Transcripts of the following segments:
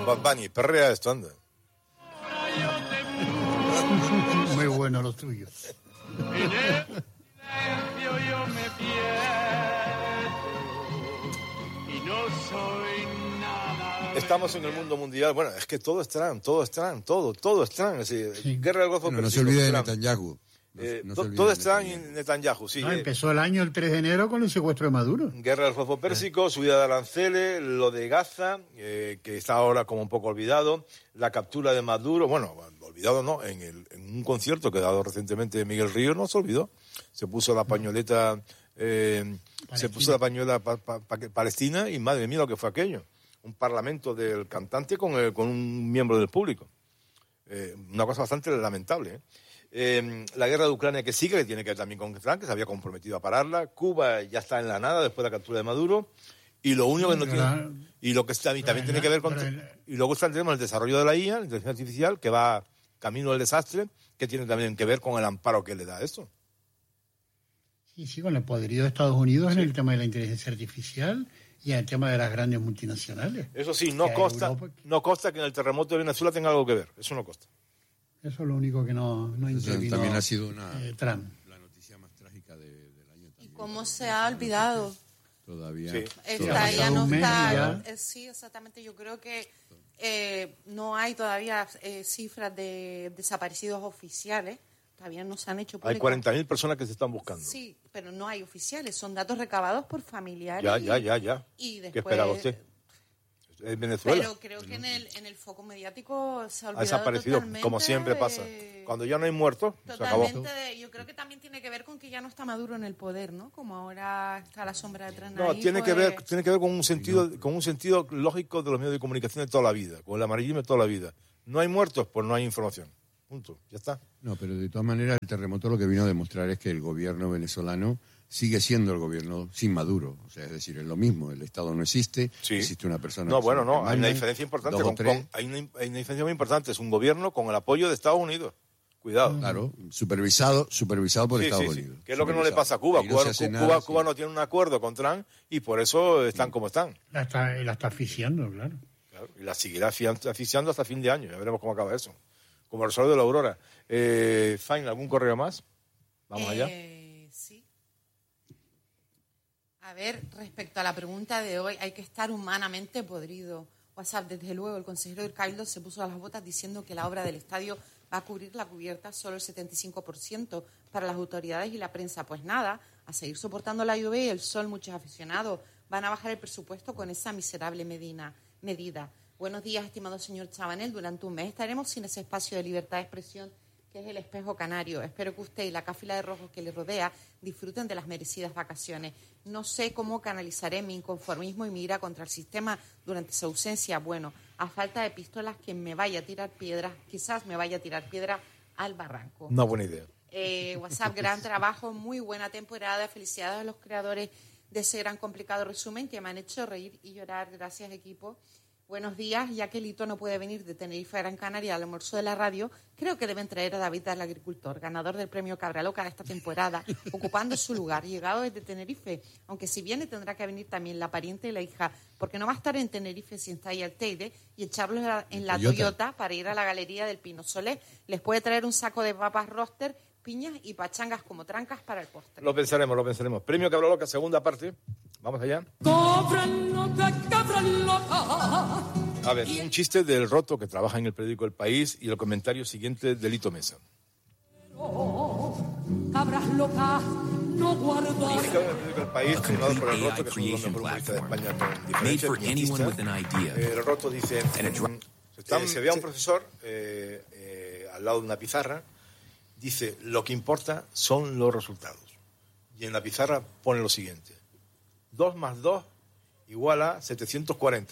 Bad Bunny, perrea esto, anda. Muy bueno lo tuyo. Yo me pierdo y no soy nada. Estamos en el mundo mundial. Bueno, es que todo es Trump. Todo es Trump. Es decir, Sí. Guerra del Golfo Bueno, no Pérsico, se olvide de Trump. Netanyahu. Todo es Trump y Netanyahu, sí. No, empezó el año el 3 de enero con el secuestro de Maduro. Guerra del Golfo Pérsico, subida de aranceles, lo de Gaza, que está ahora como un poco olvidado, la captura de Maduro, bueno, olvidado no, en un concierto que ha dado recientemente Miguel Ríos no se olvidó, se puso la pañoleta, palestina y madre mía lo que fue aquello, un parlamento del cantante con un miembro del público, una cosa bastante lamentable, la guerra de Ucrania que sigue, que tiene que ver también con Trump, que se había comprometido a pararla. Cuba ya está en la nada después de la captura de Maduro. Y lo único que no tiene... Y lo que también tiene que ver con... Y luego tenemos el desarrollo de la IA, la inteligencia artificial, que va camino del desastre, que tiene también que ver con el amparo que le da esto. Sí, con el poderío de Estados Unidos en el tema de la inteligencia artificial y en el tema de las grandes multinacionales. Eso sí, no consta que en el terremoto de Venezuela tenga algo que ver. Eso no consta. Eso es lo único que no intervino. También ha sido Trump. la noticia más trágica del año. También. ¿Y cómo se ha olvidado? Todavía. Sí. Esta ya no está. Ya. Sí, exactamente. Yo creo que no hay todavía cifras de desaparecidos oficiales. Todavía no se han hecho Hay públicas. 40.000 personas que se están buscando. Sí, pero no hay oficiales. Son datos recabados por familiares. Ya. Y después, ¿Qué esperaba usted? Es Venezuela. Pero creo que en el foco mediático se ha olvidado Ha desaparecido, totalmente como siempre pasa. Cuando ya no hay muertos, se acabó. Totalmente. Yo creo que también tiene que ver con que ya no está Maduro en el poder, ¿no? Como ahora está la sombra de Trump. No, ahí, tiene pues, que ver con un sentido lógico de los medios de comunicación de toda la vida, con el amarillismo de toda la vida. No hay muertos, pues no hay información. Punto. Ya está. No, pero de todas maneras el terremoto lo que vino a demostrar es que el gobierno venezolano sigue siendo el gobierno sin Maduro. O sea, es decir, es lo mismo. El Estado no existe, Sí. existe una persona... No, que bueno, se no. Hay manda, una diferencia importante. dos o tres. Hay una diferencia muy importante. Es un gobierno con el apoyo de Estados Unidos. Cuidado. Claro, supervisado por Sí, Estados sí. Unidos. Que es lo que no le Supervisado. pasa a Cuba. Ahí no se hace nada, Cuba no tiene un acuerdo con Trump y por eso están como están. La está asfixiando, claro. Claro, y la seguirá asfixiando hasta fin de año. Ya veremos cómo acaba eso. Como el sol de la aurora. Fain, ¿algún correo más? Vamos allá. Sí. A ver, respecto a la pregunta de hoy, hay que estar humanamente podrido. WhatsApp, desde luego, el consejero del Cabildo se puso a las botas diciendo que la obra del estadio va a cubrir la cubierta solo el 75% para las autoridades y la prensa. Pues nada, a seguir soportando la lluvia y el sol, muchos aficionados van a bajar el presupuesto con esa miserable medida. Buenos días, estimado señor Chabanel. Durante un mes estaremos sin ese espacio de libertad de expresión que es el Espejo Canario. Espero que usted y la cáfila de rojos que le rodea disfruten de las merecidas vacaciones. No sé cómo canalizaré mi inconformismo y mi ira contra el sistema durante su ausencia. Bueno, a falta de pistolas, quien me vaya a tirar piedras, quizás me vaya a tirar piedra al barranco. Una buena idea. WhatsApp, gran trabajo, muy buena temporada. Felicidades a los creadores de ese gran complicado resumen que me han hecho reír y llorar. Gracias, equipo. Buenos días, ya que Lito no puede venir de Tenerife a Gran Canaria al almuerzo de la radio, creo que deben traer a David el agricultor, ganador del premio Cabra Loca de esta temporada, ocupando su lugar, llegado desde Tenerife, aunque si viene tendrá que venir también la pariente y la hija, porque no va a estar en Tenerife si está ahí al Teide y echarlos en la Toyota para ir a la galería del Pino Solé. Les puede traer un saco de papas roster, piñas y pachangas como trancas para el postre. Lo pensaremos. Premio Cabra Loca, segunda parte. Vamos allá. A ver, un chiste del Roto que trabaja en el periódico El País y el comentario siguiente de Lito Mesa. Cabras locas, no guardo. Publicado en el periódico El País, firmado por el Roto, que es uno de los mejores humoristas de España con diferencia, viñetista. El Roto dice, se ve a un profesor al lado de una pizarra, dice, lo que importa son los resultados. Y en la pizarra pone lo siguiente. 2 más 2 igual a 740.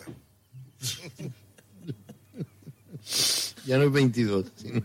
Ya no es 22. Sino...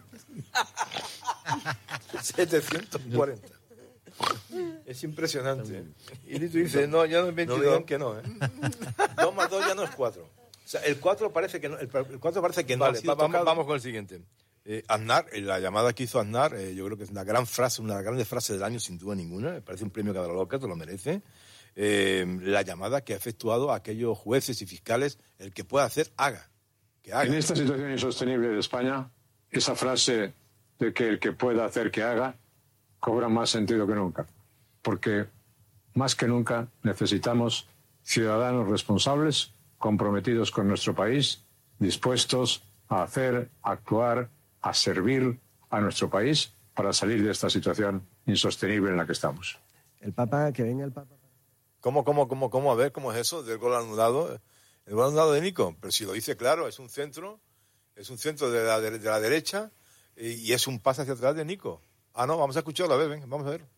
740. Es impresionante. Y Lito dice, no, ya no es 22, que no, 2 más 2 ya no es 4. O sea, el 4 parece que no, el 4 parece que no. Vale, vamos con el siguiente. Aznar, la llamada que hizo Aznar, yo creo que es una gran frase, una de las grandes frases del año, sin duda ninguna. Me parece un premio Cabra Loca, te lo merece. La llamada que ha efectuado a aquellos jueces y fiscales, el que pueda hacer, haga. que haga. En esta situación insostenible de España, esa frase de que el que pueda hacer que haga cobra más sentido que nunca. Porque más que nunca necesitamos ciudadanos responsables, comprometidos con nuestro país, dispuestos a hacer, a actuar, a servir a nuestro país para salir de esta situación insostenible en la que estamos. El Papa, que venga el Papa. ¿Cómo? A ver, ¿cómo es eso del gol anulado? El gol anulado de Nico, pero si lo dice claro, es un centro de la derecha y es un pase hacia atrás de Nico. Ah, no, vamos a escucharlo, a ver, venga, vamos a ver.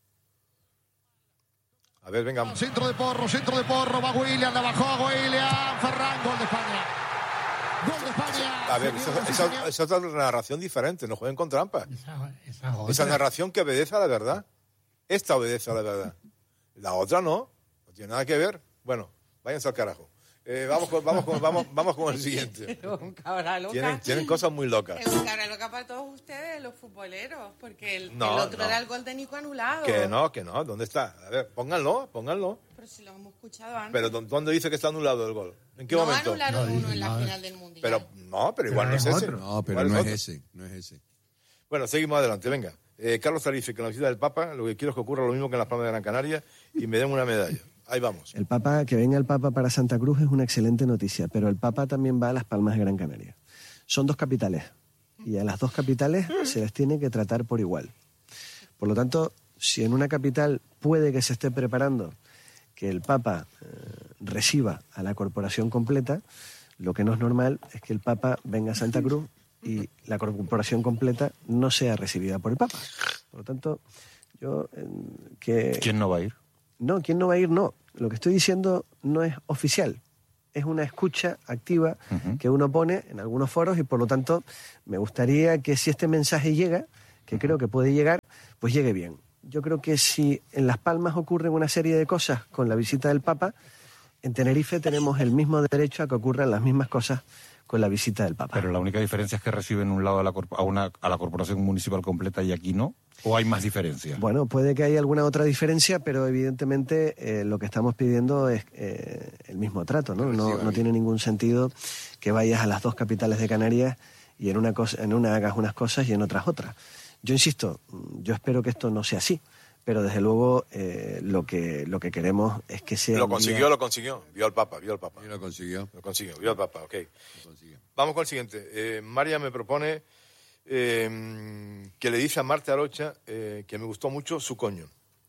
A ver, venga. Centro de Porro, va William, la bajó a William, Ferran, gol de España. Gol de España. A ver, esa es otra narración diferente, no jueguen con trampa. Esa narración que obedece a la verdad. Esta obedece a la verdad. La otra no tiene nada que ver. Bueno, váyanse al carajo. Vamos con el siguiente. Un cabra loca. Tienen cosas muy locas. Es un cabra loca para todos ustedes, los futboleros, porque el otro era el gol de Nico anulado. Que no. ¿Dónde está? A ver, pónganlo. Pero si lo hemos escuchado antes. Pero ¿dónde dice que está anulado el gol? ¿En qué momento? Anularon uno en la final del Mundial. Pero igual no es ese. No, pero no es ese. Bueno, seguimos adelante, venga. Carlos Tarife, que en la visita del Papa, lo que quiero es que ocurra lo mismo que en las Palmas de Gran Canaria y me den una medalla. Ahí vamos. El Papa, que venga el Papa para Santa Cruz es una excelente noticia, pero el Papa también va a las Palmas de Gran Canaria. Son 2 capitales y a las 2 capitales se les tiene que tratar por igual. Por lo tanto, si en una capital puede que se esté preparando que el Papa reciba a la corporación completa, lo que no es normal es que el Papa venga a Santa Cruz y la corporación completa no sea recibida por el Papa. Por lo tanto, ¿Quién no va a ir? No, ¿quién no va a ir? No. Lo que estoy diciendo no es oficial. Es una escucha activa que uno pone en algunos foros y, por lo tanto, me gustaría que si este mensaje llega, que creo que puede llegar, pues llegue bien. Yo creo que si en Las Palmas ocurren una serie de cosas con la visita del Papa, en Tenerife tenemos el mismo derecho a que ocurran las mismas cosas con la visita del Papa. Pero la única diferencia es que reciben un lado a la corporación municipal completa y aquí no. ¿O hay más diferencias? Bueno, puede que haya alguna otra diferencia, pero evidentemente lo que estamos pidiendo es el mismo trato, ¿no? No tiene ningún sentido que vayas a las 2 capitales de Canarias y en una hagas unas cosas y en otras otras. Yo insisto, yo espero que esto no sea así, pero desde luego lo que queremos es que sea... Lo consiguió. Vio al Papa. Y lo consiguió. Vio al Papa, ok. Vamos con el siguiente. María me propone que le dice a Marta Arocha que me gustó mucho su coño.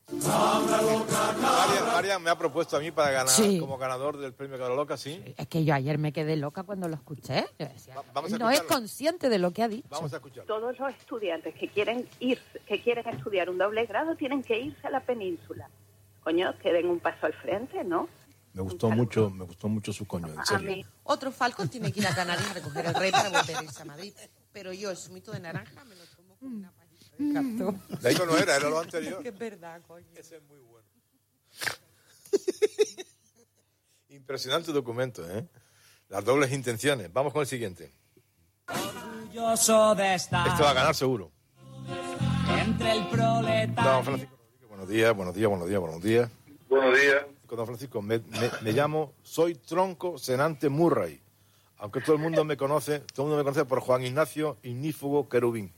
María me ha propuesto a mí para ganar como ganador del premio Cabra Loca, ¿sí? Es que yo ayer me quedé loca cuando lo escuché. Yo decía, no es consciente de lo que ha dicho. Vamos a escucharlo. Todos los estudiantes que quieren estudiar un doble grado tienen que irse a la península. Coño, que den un paso al frente, ¿no? Me gustó mucho su coño, en serio. Otro Falcon tiene que ir a Canarias a recoger el rey para volver a irse a Madrid. Pero yo el zumito de naranja me lo tomo con una pajita de cartón. De ahí no era lo anterior. Que es verdad, coño. Ese es muy bueno. Impresionante documento, ¿eh? Las dobles intenciones. Vamos con el siguiente. Orgulloso de estar. Este va a ganar seguro. Entre el proletario. Don Francisco Rodríguez, buenos días. Buenos días. Don Francisco, me llamo, soy Tronco Senante Murray. Aunque todo el mundo me conoce por Juan Ignacio Ignífugo Querubín.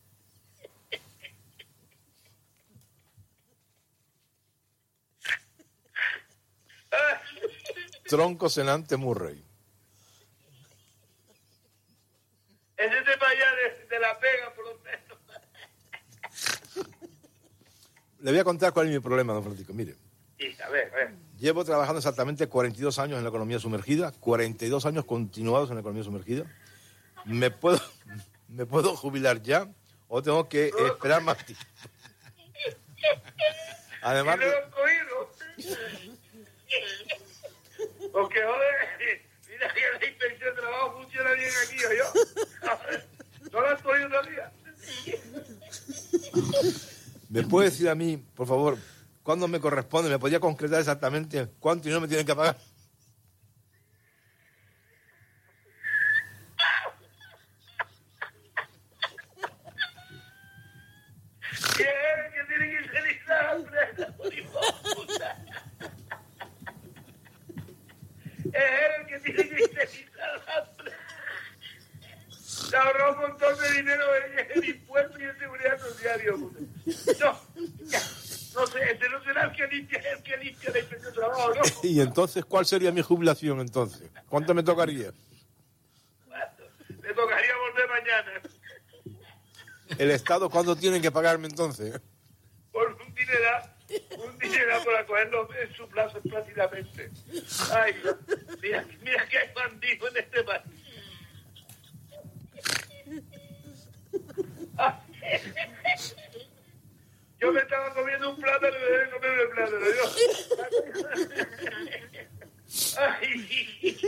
Tronco Senante Murray. Ese tema ya de la pega, por lo menos. Le voy a contar cuál es mi problema, don Francisco. Mire. Sí, a ver. Llevo trabajando exactamente 42 años en la economía sumergida, 42 años continuados en la economía sumergida. ¿Me puedo jubilar ya o tengo que esperar más tiempo? Además Porque, joder, mira que la inspección de trabajo funciona bien aquí, yo. ¿No la has cogido todavía? ¿Me puede decir a mí, por favor, cuándo me corresponde? ¿Me podría concretar exactamente cuánto dinero me tienen que pagar? ¿Quién es el que tiene que utilizar la empresa? Es el que tiene que utilizar la empresa. Y entonces, ¿cuál sería mi jubilación entonces? ¿Cuánto me tocaría? Le tocaría volver mañana. ¿El Estado cuándo tiene que pagarme entonces? Por un dineral para cogerlo en su plazo plácidamente. Ay, mira que hay bandidos en este país. Yo me estaba comiendo un plátano y me dejé comer el plátano. Ay.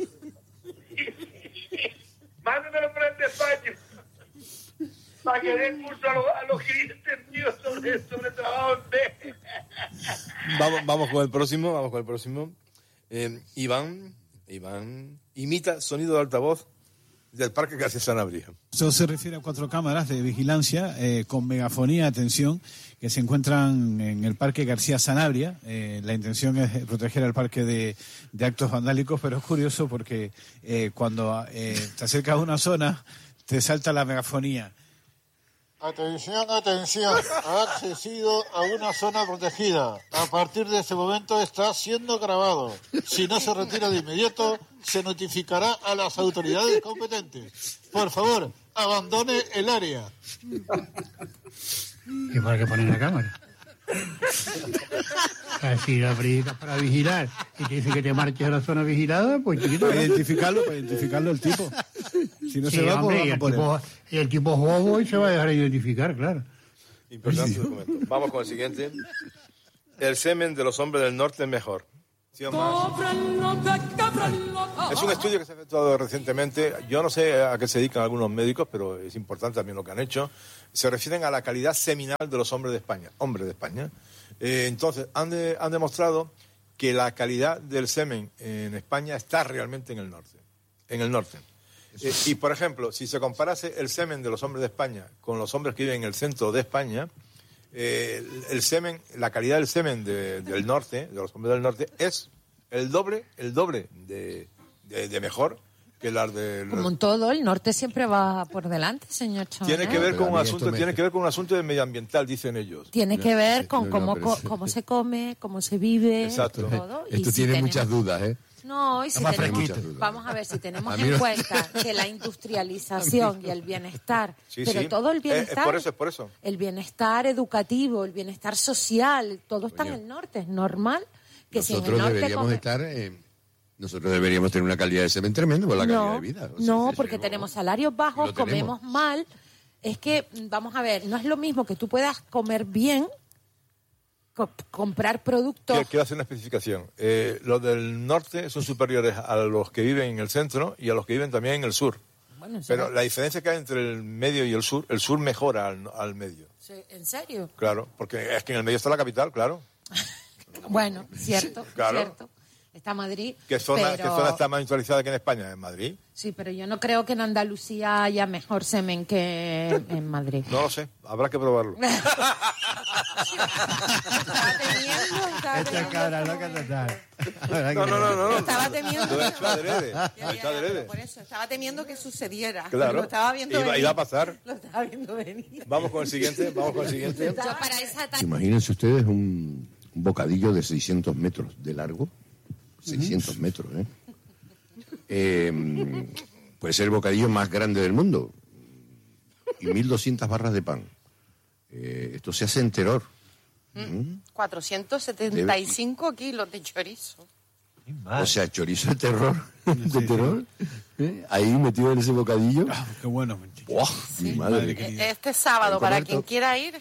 Mándamelo por el despacho para que dé curso a los clientes míos sobre trabajo en B. Vamos con el próximo. Iván imita sonido de altavoz del Parque García Sanabria. Eso se refiere a 4 cámaras de vigilancia con megafonía, atención, que se encuentran en el Parque García Sanabria. La intención es proteger al parque de actos vandálicos, pero es curioso porque cuando te acercas a una zona, te salta la megafonía. Atención, atención, ha accedido a una zona protegida. A partir de este momento está siendo grabado. Si no se retira de inmediato, se notificará a las autoridades competentes. Por favor, abandone el área. ¿Y para qué ponen la cámara? Si la predicas para vigilar y te dice que te marches a la zona vigilada, pues chiquito. Para identificarlo el tipo. Si no Sí, se va, hombre, pues vamos a poner. y el tipo es bobo y se va a dejar identificar, claro. Importante documento. Vamos con el siguiente. El semen de los hombres del norte es mejor. ¿Sí o más? Es un estudio que se ha efectuado recientemente. Yo no sé a qué se dedican algunos médicos, pero es importante también lo que han hecho. Se refieren a la calidad seminal de los hombres de España. Entonces, han demostrado que la calidad del semen en España está realmente en el norte. Y, por ejemplo, si se comparase el semen de los hombres de España con los hombres que viven en el centro de España, la calidad del semen del norte, de los hombres del norte, es el doble de mejor que las de... Como en todo, el norte siempre va por delante, señor Chávez. Tiene que ver con un asunto de medioambiental, dicen ellos. Tiene que ver con cómo se come, cómo se vive, exacto. Todo. Esto tiene muchas dudas, ¿eh? No, y si vamos a ver, si tenemos en cuenta que la industrialización y el bienestar, todo el bienestar, es por eso. El bienestar educativo, el bienestar social, todo está en el norte, es normal que si en el norte nosotros deberíamos tener una calidad de semen tremenda por la calidad de vida. Porque tenemos salarios bajos, comemos mal. Es que, vamos a ver, no es lo mismo que tú puedas comer bien, comprar productos... Quiero hacer una especificación. Los del norte son superiores a los que viven en el centro y a los que viven también en el sur. Bueno, pero la diferencia que hay entre el medio y el sur mejora al medio. ¿En serio? Claro, porque es que en el medio está la capital, claro. Bueno, cierto, claro. Cierto. Está Madrid. ¿Qué zona está más industrializada que en España? ¿En Madrid? Sí, pero yo no creo que en Andalucía haya mejor semen que en Madrid. No lo sé, habrá que probarlo. Esta cara loca total. No. Estaba temiendo. Lo he hecho adrede. Por eso, estaba temiendo que sucediera. Claro. Lo estaba viendo venir. Iba a pasar. Lo estaba viendo venir. Vamos con el siguiente. Imagínense ustedes un bocadillo de 600 metros de largo. 600 metros, puede ser el bocadillo más grande del mundo. Y 1.200 barras de pan. Esto se hace en Terror. 475 kilos de chorizo. O sea, chorizo de terror. Ahí metido en ese bocadillo. Qué bueno. Mi madre. Este sábado, para quien quiera ir,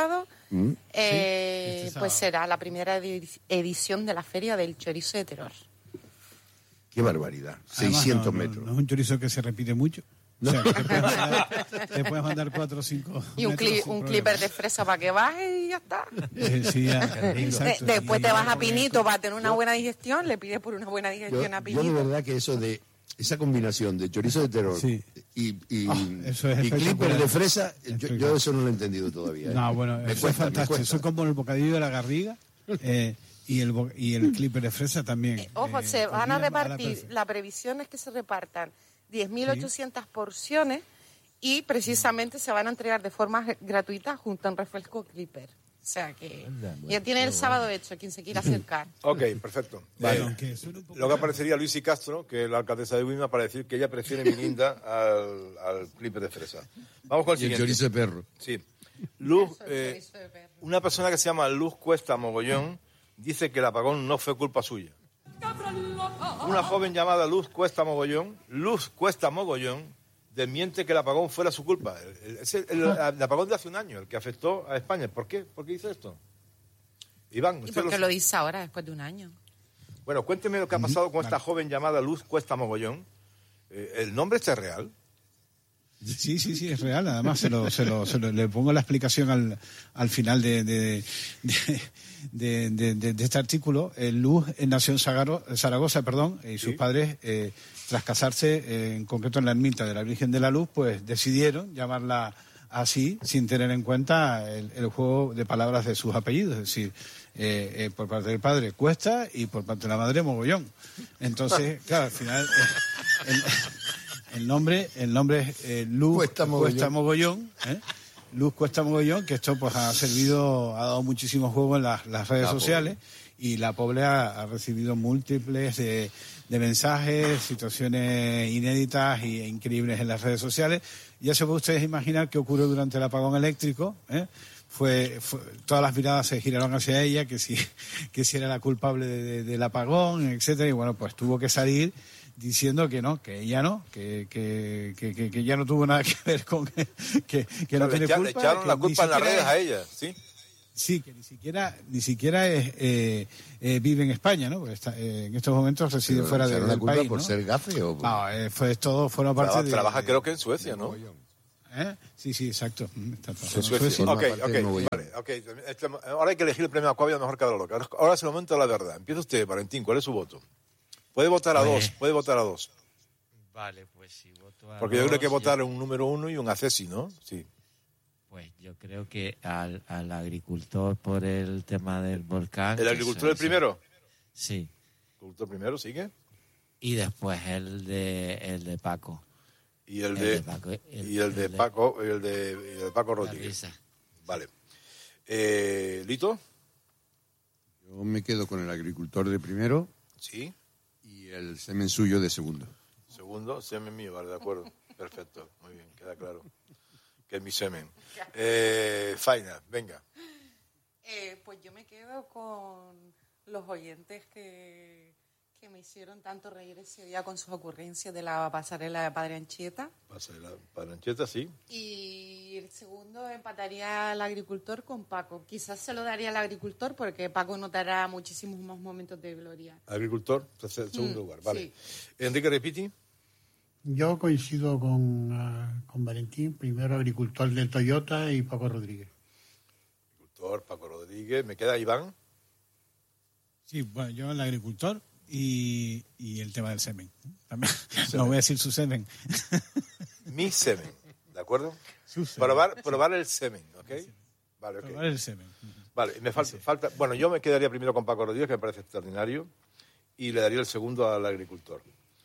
pues será la primera edición de la Feria del Chorizo de Terror. Qué barbaridad. Además, 600 metros. No es un chorizo que se repite mucho. O sea, que te puedes mandar 4 o 5 Y un clipper de fresa para que baje y ya está. Exacto. Después te vas a Pinito para tener una buena digestión, le pides por una buena digestión a Pinito. Yo de verdad que esa combinación de chorizo de terror y clipper de fresa, yo eso no lo he entendido todavía. No, bueno, eso es fantástico. Eso es como el bocadillo de la Garriga y el clipper de fresa también. Ojo, se van a repartir, la previsión es que se repartan 10.800 porciones y precisamente se van a entregar de forma gratuita junto a un refresco clipper. sea que ya tiene el sábado hecho, quien se quiera acercar. Ok, perfecto. Vale. Luego aparecería Luisi Castro, que es la alcaldesa de Guima, para decir que ella prefiere Mirinda al clipe de fresa. Vamos con el siguiente. Y el chorizo de perro. Sí. Luz, una persona que se llama Luz Cuesta Mogollón dice que el apagón no fue culpa suya. Una joven llamada Luz Cuesta Mogollón, desmiente que el apagón fuera su culpa. El apagón de hace un año, el que afectó a España. ¿Por qué? ¿Por qué hizo esto? Iván, ¿Y por qué lo dice ahora, después de un año? Bueno, cuénteme lo que ha pasado con esta joven llamada Luz Cuesta Mogollón. ¿El nombre este es real? Sí, es real. Además, le pongo la explicación al final de este artículo. Luz nació en Zaragoza, y sus padres, tras casarse, en concreto en la ermita de la Virgen de la Luz, pues decidieron llamarla así, sin tener en cuenta el juego de palabras de sus apellidos. Es decir, por parte del padre Cuesta y por parte de la madre Mogollón. Entonces, claro, al final... El nombre es Luz Cuesta Mogollón. Luz Cuesta Mogollón, que esto pues ha dado muchísimo juego en las redes sociales, y la pobre ha recibido múltiples de mensajes, situaciones inéditas e increíbles en las redes sociales. Ya se pueden ustedes imaginar qué ocurrió durante el apagón eléctrico. Todas las miradas se giraron hacia ella, que si era la culpable del apagón, etcétera, y bueno, pues tuvo que salir diciendo que no, que ella no, que ya no tuvo nada que ver con que no tiene culpa. Le echaron la culpa en las redes a ella, ¿sí? Sí, que ni siquiera vive en España, ¿no? Porque en estos momentos reside fuera del país, culpa por ¿no? ser gafe o...? No, forma parte de... Trabaja creo que en Suecia, ¿no? Sí, exacto. Está en Suecia. Ok. Ahora hay que elegir el premio Aquavia mejor que a lo loco. Ahora es el momento de la verdad. Empieza usted, Valentín, ¿cuál es su voto? Puede votar a dos. Vale, pues si voto a Porque yo creo que hay que votar un número 1 y un accesi, ¿no? Sí. Pues yo creo que al agricultor por el tema del volcán. ¿El agricultor el primero? Sí. ¿El agricultor primero sigue? Y después el de Paco. Y el de Paco Rodríguez. Vale. ¿Lito? Yo me quedo con el agricultor de primero. Sí. Y el semen suyo de segundo. Segundo, semen mío, vale, de acuerdo. Perfecto, muy bien, queda claro. Que es mi semen. Faina, venga. Pues yo me quedo con los oyentes que me hicieron tanto reír ese día con sus ocurrencias de la pasarela de Padre Anchieta. Pasarela de Padre Anchieta, sí. Y el segundo empataría al agricultor con Paco. Quizás se lo daría al agricultor porque Paco notará muchísimos más momentos de gloria. Agricultor, segundo lugar, vale. Sí. Enrique Repiti. Yo coincido con Valentín, primero agricultor del Toyota y Paco Rodríguez. Agricultor, Paco Rodríguez. ¿Me queda Iván? Sí, bueno, yo el agricultor y el tema del semen. También, no voy a decir su semen. Mi semen, ¿de acuerdo? Probar el semen, ¿ok? Vale, ok. Probar el semen. Vale, me falta... Bueno, yo me quedaría primero con Paco Rodríguez, que me parece extraordinario, y le daría el segundo al agricultor.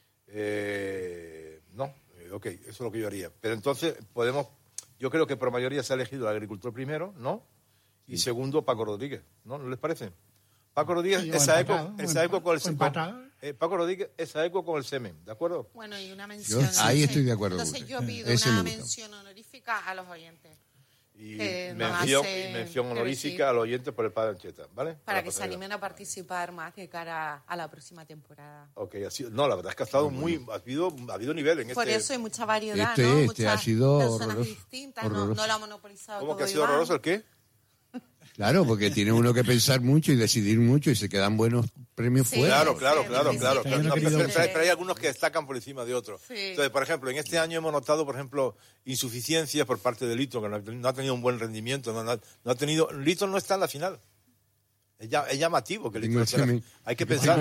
Ok, eso es lo que yo haría. Pero entonces yo creo que por mayoría se ha elegido el agricultor primero, ¿no? Y segundo, Paco Rodríguez, ¿no? ¿No les parece? Paco Rodríguez, esa eco con el semen. Paco Rodríguez, esa eco con el semen, ¿de acuerdo? Bueno, y una mención. Ahí estoy de acuerdo. Entonces yo pido una mención honorífica a los oyentes. Y mención honorífica al oyente por el Padre Anchieta, ¿vale? Para que se animen a participar más de cara a la próxima temporada. Ok, la verdad es que ha estado ha habido nivel en Por eso hay mucha variedad, Muchas ha sido personas distintas, no lo ha monopolizado ¿Cómo todo que ha sido horroroso el qué? Claro, porque tiene uno que pensar mucho y decidir mucho y se quedan buenos premios fuera. Claro. Pero hay algunos que destacan por encima de otros. Sí. Entonces, por ejemplo, en este año hemos notado, por ejemplo, insuficiencias por parte de Lito, que no ha tenido un buen rendimiento. Lito no está en la final. Es llamativo que Lito hay que pensar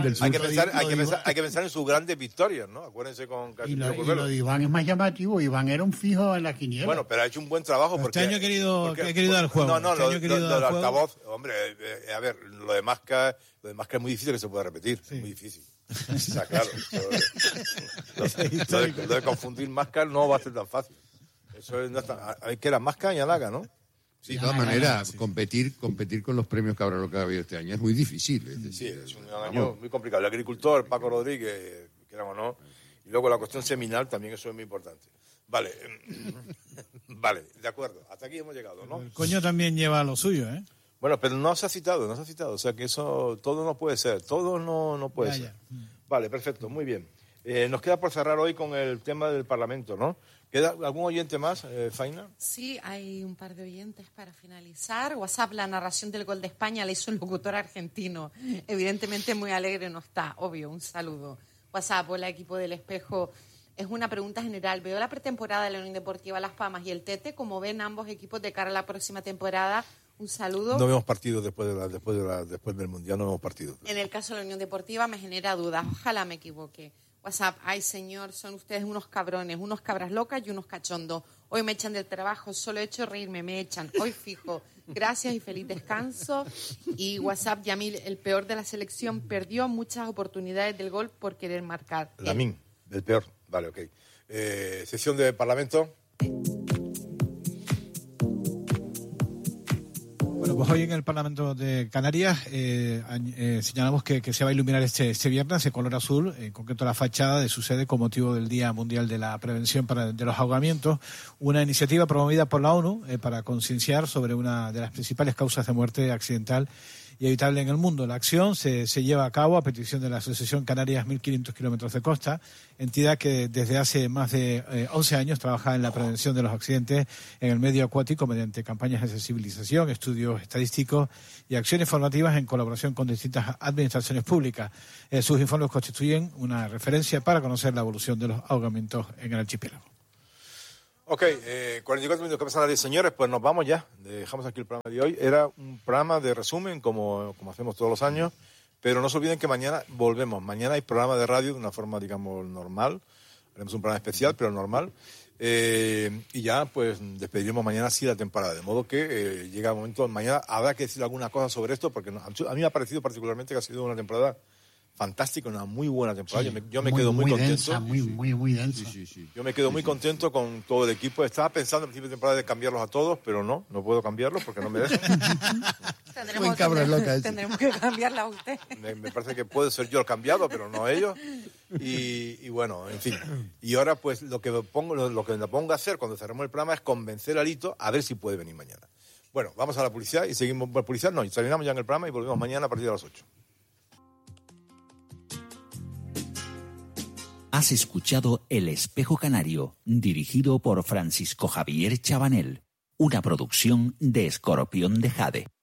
en sus grandes victorias, ¿no? Acuérdense con y lo de Iván es más llamativo. Iván era un fijo en la quiniela. Bueno, pero ha hecho un buen trabajo porque... Este año ha querido dar juego. Lo del altavoz, hombre, a ver, lo de Masca es muy difícil que se pueda repetir. Sí. Es muy difícil. O sea, claro. Lo de confundir Masca no va a ser tan fácil. Eso hay que era Masca y Alaga, ¿no? Sí, de todas maneras, competir con los premios Cabral que ha habido este año es muy difícil. Es decir, sí, es un año muy complicado. El agricultor, Paco Rodríguez, queramos o no, y luego la cuestión seminal también, eso es muy importante. Vale, vale, de acuerdo. Hasta aquí hemos llegado, ¿no? El coño también lleva lo suyo, ¿eh? Bueno, pero no se ha citado. O sea que eso, todo no puede ser. Todo no puede ser. Vale, perfecto, muy bien. Nos queda por cerrar hoy con el tema del Parlamento, ¿no? ¿Queda algún oyente más, Faina? Sí, hay un par de oyentes para finalizar. WhatsApp, la narración del gol de España la hizo un locutor argentino. Evidentemente muy alegre no está, obvio, un saludo. WhatsApp, hola equipo del Espejo. Es una pregunta general. Veo la pretemporada de la Unión Deportiva Las Palmas y el Tete. ¿Cómo ven ambos equipos de cara a la próxima temporada? Un saludo. No vemos partidos después del Mundial, no vemos partidos. En el caso de la Unión Deportiva me genera dudas. Ojalá me equivoque. WhatsApp, ay señor, son ustedes unos cabrones, unos cabras locas y unos cachondos. Hoy me echan del trabajo, solo he hecho reírme, me echan. Hoy fijo. Gracias y feliz descanso. Y WhatsApp, Yamil, el peor de la selección, perdió muchas oportunidades del gol por querer marcar. Lamín, el peor. Vale, ok. Sesión de Parlamento. Bueno, pues hoy en el Parlamento de Canarias señalamos que se va a iluminar este viernes de color azul, en concreto la fachada de su sede con motivo del Día Mundial de la Prevención de los Ahogamientos, una iniciativa promovida por la ONU para concienciar sobre una de las principales causas de muerte accidental y evitable en el mundo. La acción se lleva a cabo a petición de la Asociación Canarias 1500 Kilómetros de Costa, entidad que desde hace más de 11 años trabaja en la prevención de los accidentes en el medio acuático mediante campañas de sensibilización, estudios estadísticos y acciones formativas en colaboración con distintas administraciones públicas. Sus informes constituyen una referencia para conocer la evolución de los ahogamientos en el archipiélago. Ok, 44 minutos que pasan las 10, señores, pues nos vamos ya. Dejamos aquí el programa de hoy. Era un programa de resumen, como hacemos todos los años, pero no se olviden que mañana volvemos. Mañana hay programa de radio de una forma, digamos, normal. Haremos un programa especial, pero normal. Y ya, pues, despediremos mañana sí la temporada. De modo que llega el momento, mañana habrá que decir alguna cosa sobre esto, porque a mí me ha parecido particularmente que ha sido una temporada fantástica, una muy buena temporada. Sí, yo me quedo muy contento. Densa, muy densa. Sí. Yo me quedo muy contento con todo el equipo. Estaba pensando al principio de temporada de cambiarlos a todos, pero no puedo cambiarlos porque no me dejan. Tendremos que cambiarla a usted. Me parece que puede ser yo el cambiado, pero no ellos. Y bueno, en fin. Y ahora, pues, lo que me pongo a hacer cuando cerremos el programa es convencer a Lito a ver si puede venir mañana. Bueno, vamos a la publicidad y seguimos. Bueno, publicidad no, y terminamos ya en el programa y volvemos mañana a partir de las 8. Has escuchado El Espejo Canario, dirigido por Francisco Javier Chabanel, una producción de Escorpión de Jade.